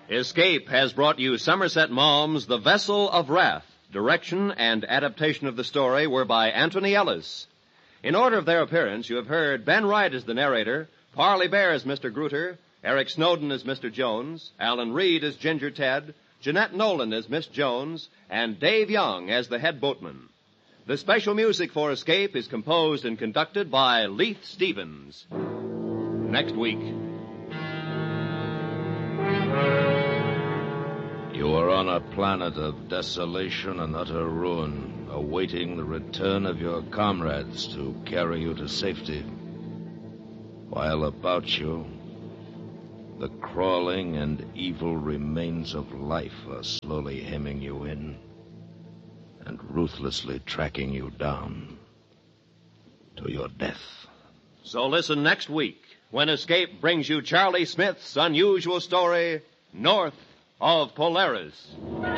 Escape has brought you Somerset Maugham's The Vessel of Wrath. Direction and adaptation of the story were by Anthony Ellis. In order of their appearance, you have heard Ben Wright as the narrator, Parley Bear as Mr. Grutter, Eric Snowden as Mr. Jones, Alan Reed as Ginger Ted, Jeanette Nolan as Miss Jones, and Dave Young as the head boatman. The special music for Escape is composed and conducted by Leith Stevens. Next week. You are on a planet of desolation and utter ruin, awaiting the return of your comrades to carry you to safety. While about you, the crawling and evil remains of life are slowly hemming you in and ruthlessly tracking you down to your death. So listen next week when Escape brings you Charlie Smith's unusual story, North of Polaris.